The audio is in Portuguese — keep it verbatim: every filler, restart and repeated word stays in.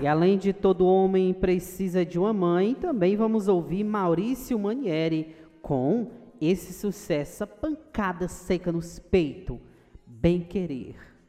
E além de todo homem precisa de uma mãe, também vamos ouvir Maurício Manieri com esse sucesso, essa pancada seca nos peitos, Bem Querer.